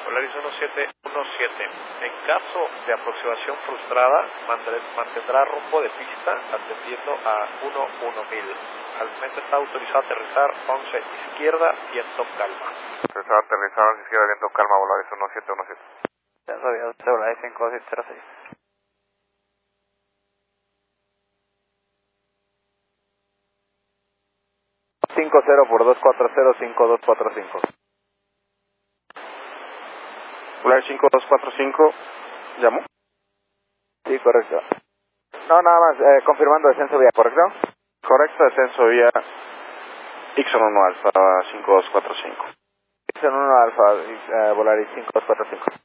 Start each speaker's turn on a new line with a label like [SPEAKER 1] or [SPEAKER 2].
[SPEAKER 1] Polaris 1717. En caso de aproximación frustrada, mantendrá rumbo de pista atendiendo a 11.000. Al momento está autorizado a aterrizar 11 izquierda, viento calma.
[SPEAKER 2] Autorizado a aterrizar 11 izquierda, viento calma, Polaris 1717.
[SPEAKER 3] Ya sabía, Polaris 5706. por 240-5245.
[SPEAKER 2] Polaris 5245, ¿llamo?
[SPEAKER 3] Sí, correcto. No, nada más, confirmando descenso vía, ¿correcto?
[SPEAKER 2] Correcto, descenso vía Ixon 1 Alfa 5245.
[SPEAKER 3] Ixon 1 Alfa, Polaris 5245.